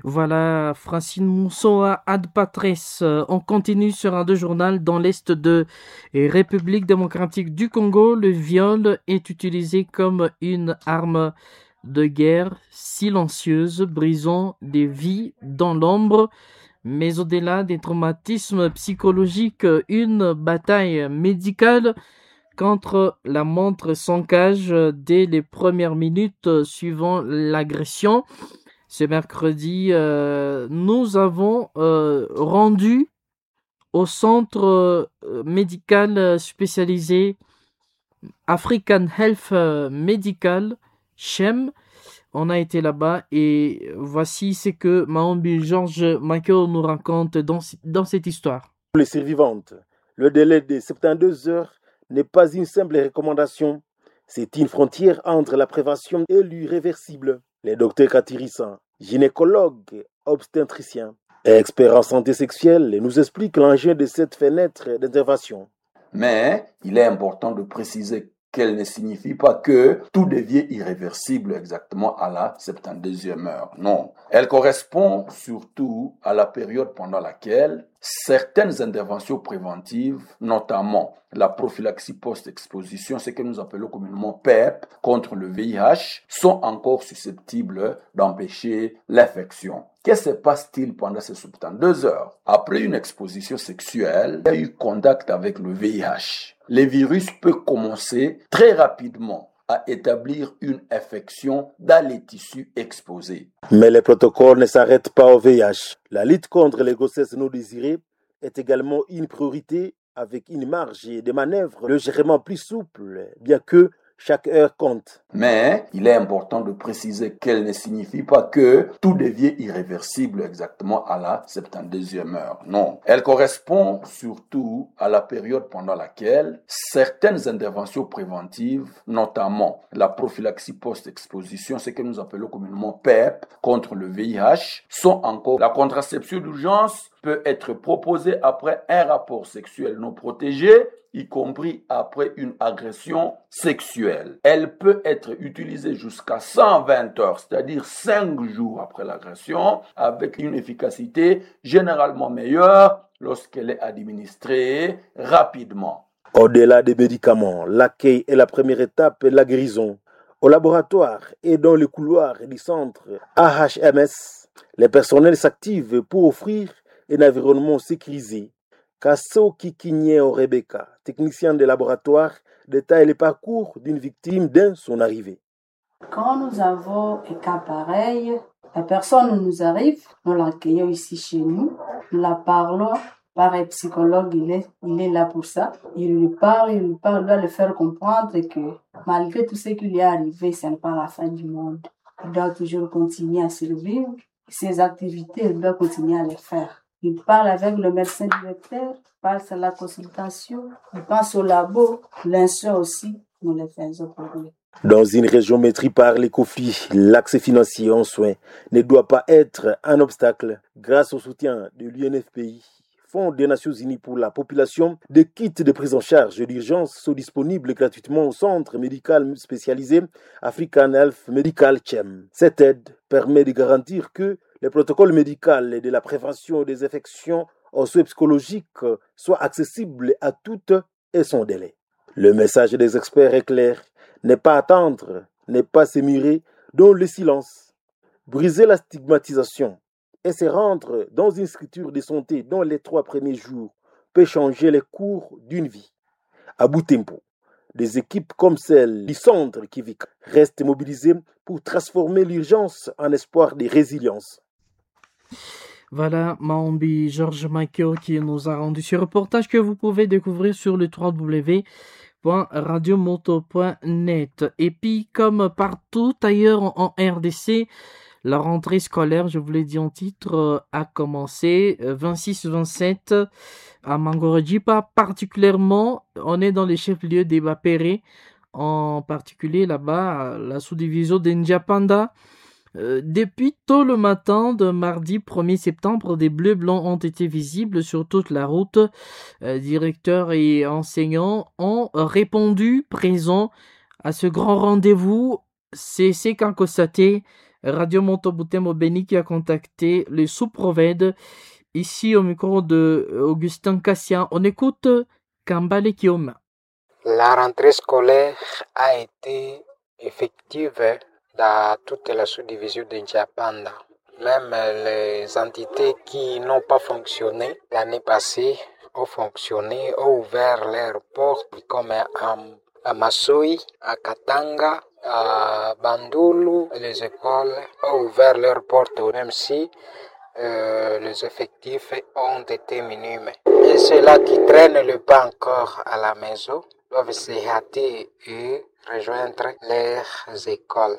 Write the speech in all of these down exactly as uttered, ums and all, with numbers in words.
Voilà, Francine Moussoa, Ad Patresse. On continue sur un deux journal dans l'est de République démocratique du Congo. Le viol est utilisé comme une arme de guerre silencieuse, brisant des vies dans l'ombre. Mais au-delà des traumatismes psychologiques, une bataille médicale contre la montre s'engage dès les premières minutes suivant l'agression. Ce mercredi, euh, nous avons euh, rendu au centre euh, médical spécialisé African Health Medical, C H E M. On a été là-bas et voici ce que Maombi Georges Makeo nous raconte dans, dans cette histoire. Pour les survivantes, le délai de soixante-douze heures n'est pas une simple recommandation. C'est une frontière entre la prévention et l'irréversible. Le docteur Katirissa, gynécologue, obstétricien et expert en santé sexuelle, nous explique l'enjeu de cette fenêtre d'intervention. Mais il est important de préciser qu'elle ne signifie pas que tout devient irréversible exactement à la soixante-douzième heure. Non, elle correspond surtout à la période pendant laquelle certaines interventions préventives, notamment la prophylaxie post-exposition, ce que nous appelons communément P E P, contre le V I H, sont encore susceptibles d'empêcher l'infection. Que se passe-t-il pendant ces soixante-douze heures? Après une exposition sexuelle, il y a eu contact avec le V I H. Le virus peut commencer très rapidement à établir une infection dans les tissus exposés. Mais les protocoles ne s'arrêtent pas au V I H. La lutte contre les grossesses non désirées est également une priorité avec une marge de manœuvre légèrement plus souple, bien que chaque heure compte. Mais il est important de préciser qu'elle ne signifie pas que tout devient irréversible exactement à la soixante-douzième heure. Non, elle correspond surtout à la période pendant laquelle certaines interventions préventives, notamment la prophylaxie post-exposition, ce que nous appelons communément P E P, contre le V I H, sont encore. La contraception d'urgence peut être proposée après un rapport sexuel non protégé, y compris après une agression sexuelle. Elle peut être utilisée jusqu'à cent vingt heures, c'est-à-dire cinq jours après l'agression, avec une efficacité généralement meilleure lorsqu'elle est administrée rapidement. Au-delà des médicaments, l'accueil est la première étape de la guérison. Au laboratoire et dans le couloir du centre A H M S, les personnels s'activent pour offrir un environnement sécurisé. Kasso Kikinye Rebecca, technicien de laboratoire, détaille le parcours d'une victime dès son arrivée. Quand nous avons un cas pareil, la personne nous arrive, nous l'accueillons ici chez nous, nous la parlons par un psychologue, il est, il est là pour ça. Il lui parle, il lui parle, il doit le faire comprendre que malgré tout ce qui lui est arrivé, ce n'est pas la fin du monde. Il doit toujours continuer à survivre. Ses activités, il doit continuer à les faire. Il parle avec le médecin directeur, il passe à la consultation, il passe au labo, l'instant aussi, nous le faisons pour lui. Dans une région maîtrisée par les conflits, l'accès financier en soins ne doit pas être un obstacle. Grâce au soutien de l'U N F P I, Fonds des Nations Unies pour la population, des kits de prise en charge d'urgence sont disponibles gratuitement au centre médical spécialisé African Health Medical C H E M. Cette aide permet de garantir que les protocoles médicaux et de la prévention des infections aux soins psychologiques soient accessibles à toutes et sans délai. Le message des experts est clair, ne pas attendre, ne pas s'émurer dans le silence. Briser la stigmatisation et se rendre dans une structure de santé dans les trois premiers jours peut changer les cours d'une vie. À bout de tempo, des équipes comme celle du centre Kivik restent mobilisées pour transformer l'urgence en espoir de résilience. Voilà, Maombi Georges Makeo qui nous a rendu ce reportage que vous pouvez découvrir sur le w w w point radio moto point net. Et puis, comme partout ailleurs en R D C, la rentrée scolaire, je vous l'ai dit en titre, a commencé vingt-six vingt-sept à Mangorojipa. Particulièrement, on est dans les chefs-lieux des Bapéré, en particulier là-bas, la sous-division d'Ndiapanda. Euh, depuis tôt le matin de mardi premier septembre, des bleus blancs ont été visibles sur toute la route. Euh, directeurs et enseignants ont répondu présents à ce grand rendez-vous. C'est ce qu'a constaté Radio Monteboutembo Béni qui a contacté le sous-provède ici au micro de Augustin Cassian. On écoute Kambale Kioma. La rentrée scolaire a été effective dans toute la sous-division de Njapanda. Même les entités qui n'ont pas fonctionné l'année passée ont fonctionné, ont ouvert leurs portes, comme à, à Masoi, à Katanga, à Bandulu. Les écoles ont ouvert leurs portes, même si euh, les effectifs ont été minimes. Et ceux-là qui traînent le pas encore à la maison doivent se hâter et rejoindre leurs écoles.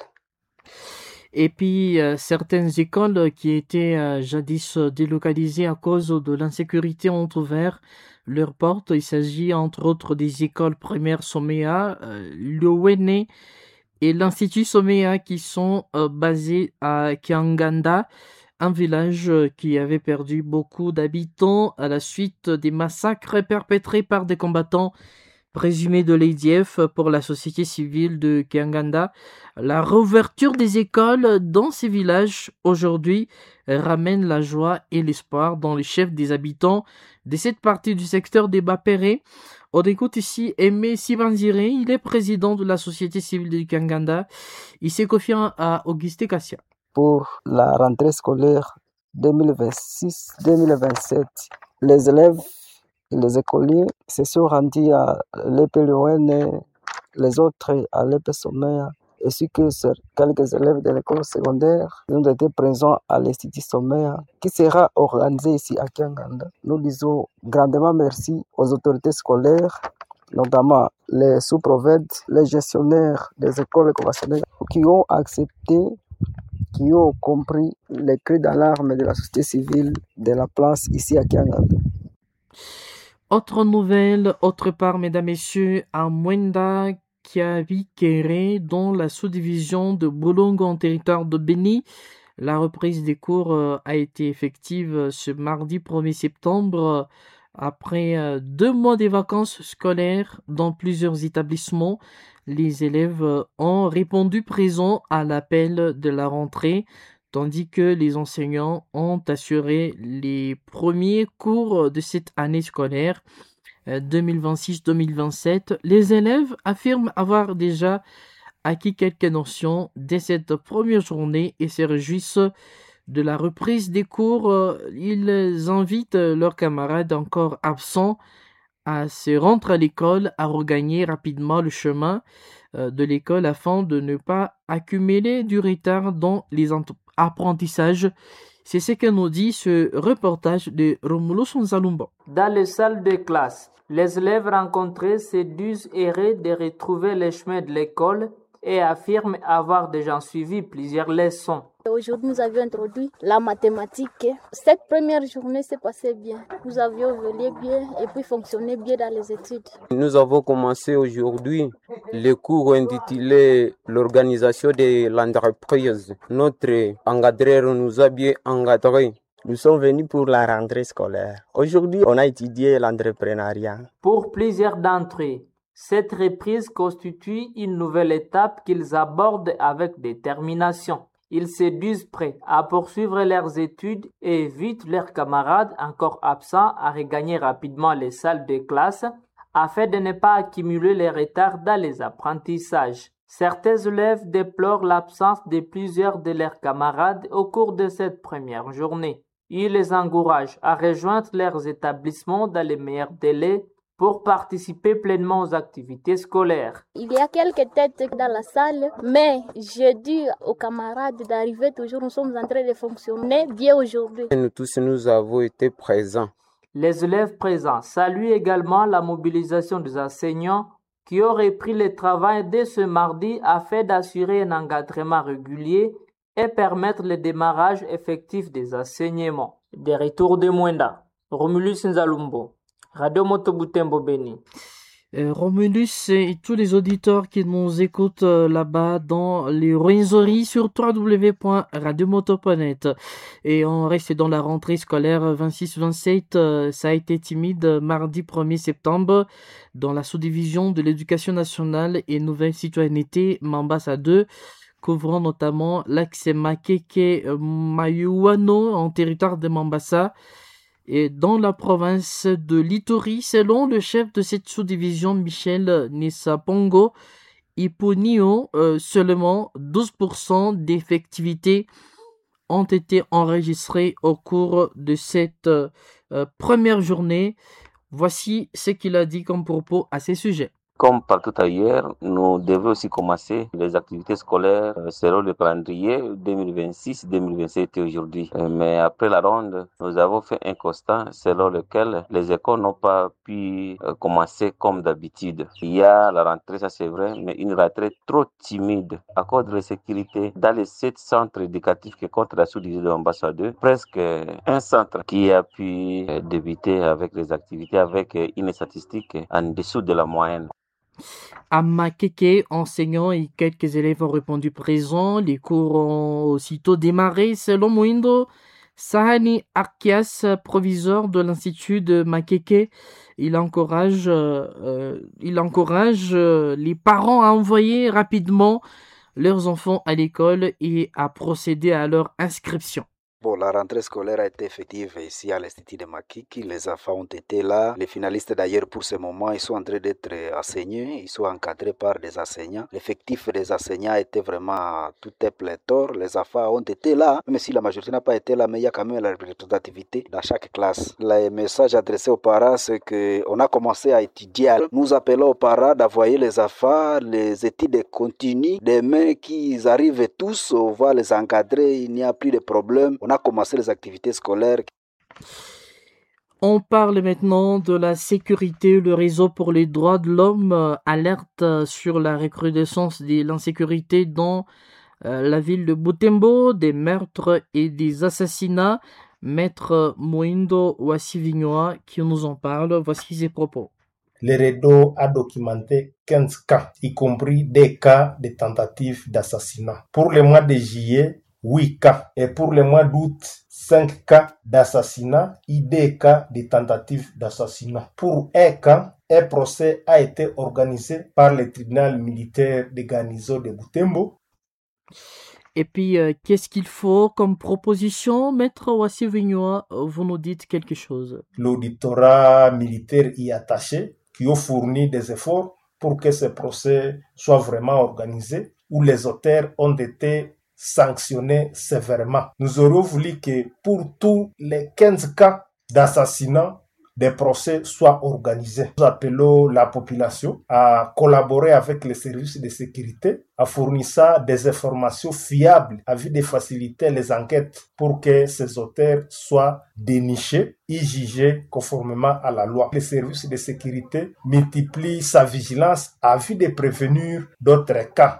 Et puis, euh, certaines écoles qui étaient euh, jadis délocalisées à cause de l'insécurité ont ouvert leurs portes. Il s'agit entre autres des écoles primaires Somea, euh, l'Owene et l'Institut Somea qui sont euh, basés à Kianganda, un village qui avait perdu beaucoup d'habitants à la suite des massacres perpétrés par des combattants présumé de l'A D F pour la société civile de Kianganda. La réouverture des écoles dans ces villages aujourd'hui ramène la joie et l'espoir dans les chefs des habitants de cette partie du secteur des Bapéré. On écoute ici Aimé Sibanzire, il est président de la société civile de Kianganda. Il s'est confié à Auguste Cassia. Pour la rentrée scolaire deux mille vingt-six deux mille vingt-sept, les élèves et les écoliers se sont rendus à l'E P L O N, les autres à l'E P Somea, ainsi que quelques élèves de l'école secondaire qui ont été présents à l'Institut Somea, qui sera organisé ici à Kianganda. Nous disons grandement merci aux autorités scolaires, notamment les sous-provèdes, les gestionnaires des écoles conventionnelles, qui ont accepté, qui ont compris les cris d'alarme de la société civile de la place ici à Kianganda. Autre nouvelle, autre part, mesdames, messieurs, à Mwenda, Kiavikere, dans la sous-division de Boulongo en territoire de Béni, la reprise des cours euh, a été effective ce mardi premier septembre, après euh, deux mois de vacances scolaires dans plusieurs établissements. Les élèves ont répondu présents à l'appel de la rentrée, tandis que les enseignants ont assuré les premiers cours de cette année scolaire deux mille vingt-six deux mille vingt-sept. Les élèves affirment avoir déjà acquis quelques notions dès cette première journée et se réjouissent de la reprise des cours. Ils invitent leurs camarades encore absents à se rendre à l'école, à regagner rapidement le chemin de l'école afin de ne pas accumuler du retard dans les entreprises. Apprentissage. C'est ce que nous dit ce reportage de Romulo Sonzalumbo. Dans les salles de classe, les élèves rencontrés se disent heureux de retrouver les chemins de l'école et affirment avoir déjà suivi plusieurs leçons. Aujourd'hui, nous avions introduit la mathématique. Cette première journée s'est passée bien. Nous avions évolué bien et puis fonctionné bien dans les études. Nous avons commencé aujourd'hui le cours intitulé l'organisation de l'entreprise. Notre encadreur nous a bien encadrés. Nous sommes venus pour la rentrée scolaire. Aujourd'hui, on a étudié l'entrepreneuriat. Pour plusieurs d'entre eux, cette reprise constitue une nouvelle étape qu'ils abordent avec détermination. Ils se disent prêts à poursuivre leurs études et invitent leurs camarades encore absents à regagner rapidement les salles de classe afin de ne pas accumuler les retards dans les apprentissages. Certains élèves déplorent l'absence de plusieurs de leurs camarades au cours de cette première journée. Ils les encouragent à rejoindre leurs établissements dans les meilleurs délais pour participer pleinement aux activités scolaires. Il y a quelques têtes dans la salle, mais je dis aux camarades d'arriver toujours. Nous sommes en train de fonctionner bien aujourd'hui. Nous tous, nous avons été présents. Les élèves présents saluent également la mobilisation des enseignants qui ont repris le travail dès ce mardi afin d'assurer un encadrement régulier et permettre le démarrage effectif des enseignements. Des retours de Mwenda, Romulus Nzalumbo, Radio Monteboutembo Béni. Euh, Romulus et tous les auditeurs qui nous écoutent euh, là-bas dans les Rwenzori sur w w w point radio moto point net. Et on reste dans la rentrée scolaire vingt-six vingt-sept. Euh, ça a été timide mardi premier septembre dans la sous-division de l'éducation nationale et nouvelle citoyenneté Mambasa deux. couvrant notamment l'axe Makeke Mayuano en territoire de Mambasa et dans la province de l'Ituri. Selon le chef de cette sous-division, Michel Nisapongo Ipunio, euh, seulement douze pour cent d'effectivité ont été enregistrés au cours de cette euh, première journée. Voici ce qu'il a dit comme propos à ces sujets. Comme partout ailleurs, nous devons aussi commencer les activités scolaires selon le calendrier deux mille vingt-six deux mille vingt-sept et aujourd'hui. Mais après la ronde, nous avons fait un constat selon lequel les écoles n'ont pas pu commencer comme d'habitude. Il y a la rentrée, ça c'est vrai, mais une rentrée trop timide à cause de la sécurité. Dans les sept centres éducatifs qui comptent la sous-division de l'ambassadeur, presque un centre qui a pu débuter avec les activités avec une statistique en dessous de la moyenne. À Makeke, enseignants et quelques élèves ont répondu présents. Les cours ont aussitôt démarré. Selon Moindo Sahani Arkias, proviseur de l'Institut de Makeke, il encourage, euh, il encourage euh, les parents à envoyer rapidement leurs enfants à l'école et à procéder à leur inscription. Bon, la rentrée scolaire a été effective ici à l'Institut de Makiki. Les enfants ont été là. Les finalistes d'ailleurs pour ce moment, ils sont en train d'être enseignés. Ils sont encadrés par des enseignants. L'effectif des enseignants était vraiment tout est pléthore. Les enfants ont été là, même si la majorité n'a pas été là, mais il y a quand même la représentativité dans chaque classe. Le message adressé aux parents, c'est qu'on a commencé à étudier. Nous appelons aux parents d'envoyer les enfants. Les études continuent. Demain qu'ils arrivent tous, on va les encadrer. Il n'y a plus de problème. On a commencé les activités scolaires. On parle maintenant de la sécurité. Le réseau pour les droits de l'homme alerte sur la recrudescence de l'insécurité dans la ville de Butembo, des meurtres et des assassinats. Maître Moindo Wassivignoa qui nous en parle, voici ses propos. Le réseau a documenté quinze cas, y compris des cas de tentatives d'assassinat. Pour le mois de juillet, huit cas. Et pour le mois d'août, cinq cas d'assassinat et deux cas de tentatives d'assassinat. Pour un cas, un procès a été organisé par le tribunal militaire de garnison de Butembo. Et puis, euh, qu'est-ce qu'il faut comme proposition, Maître Wassivignoa? Vous nous dites quelque chose. L'auditorat militaire y attaché, qui a fourni des efforts pour que ce procès soit vraiment organisé, où les auteurs ont été sanctionnés sévèrement. Nous aurions voulu que pour tous les quinze cas d'assassinat, des procès soient organisés. Nous appelons la population à collaborer avec les services de sécurité, à fournir des informations fiables afin de faciliter les enquêtes pour que ces auteurs soient dénichés et jugés conformément à la loi. Les services de sécurité multiplient sa vigilance afin de prévenir d'autres cas.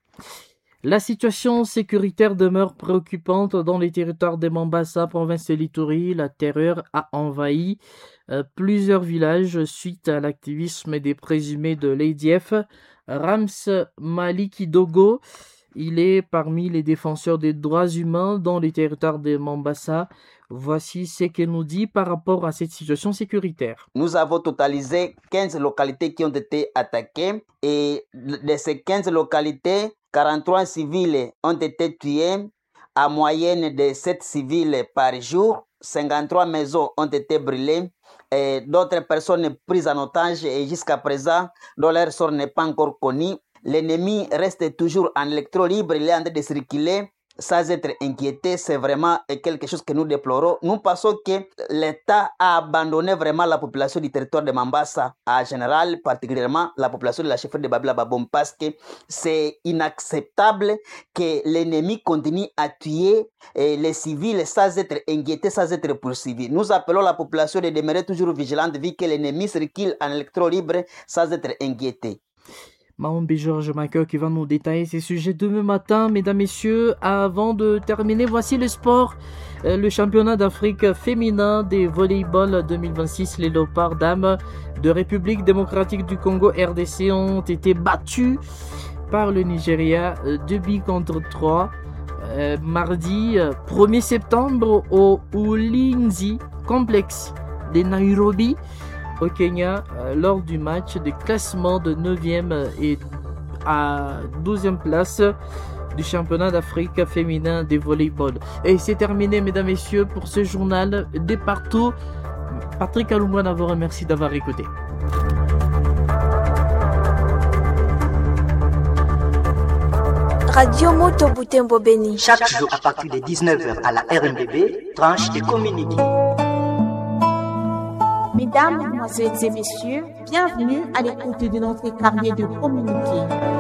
La situation sécuritaire demeure préoccupante dans les territoires de Mambasa, province de l'Ituri. La terreur a envahi euh, plusieurs villages suite à l'activisme des présumés de l'A D F. Rams Malikidogo, il est parmi les défenseurs des droits humains dans les territoires de Mambasa. Voici ce qu'il nous dit par rapport à cette situation sécuritaire. Nous avons totalisé quinze localités qui ont été attaquées et de ces quinze localités, quarante-trois civils ont été tués à moyenne de sept civils par jour. cinquante-trois maisons ont été brûlées et d'autres personnes prises en otage et jusqu'à présent, dont leur sort n'est pas encore connu. L'ennemi reste toujours en électro libre, il est en train de circuler sans être inquiété. C'est vraiment quelque chose que nous déplorons. Nous pensons que l'État a abandonné vraiment la population du territoire de Mambasa, en général, particulièrement la population de la chefferie de Babila Babom, parce que c'est inacceptable que l'ennemi continue à tuer les civils sans être inquiété, sans être poursuivi. Nous appelons la population de demeurer toujours vigilante vu que l'ennemi circule en électro libre sans être inquiété. Mahombi Georges Macker qui va nous détailler ces sujets demain matin. Mesdames, Messieurs, avant de terminer, voici le sport. Le championnat d'Afrique féminin des volleyball deux mille vingt-six, les Léopards dames de République démocratique du Congo R D C ont été battus par le Nigeria deux buts contre trois. Euh, mardi premier septembre au Ulinzi Complex de Nairobi au Kenya, euh, lors du match de classement de neuvième et à douzième place. du championnat d'Afrique féminin de volleyball. Et c'est terminé, mesdames, messieurs, pour ce journal de partout. Patrick Alungwana vous remercie d'avoir écouté. Radio Moto Butembo Beni. Chaque jour à partir de dix-neuf heures à la R M B B, tranche et communiqué. Mesdames, Mesdemoiselles et Messieurs, bienvenue à l'écoute de notre carnet de communiqué.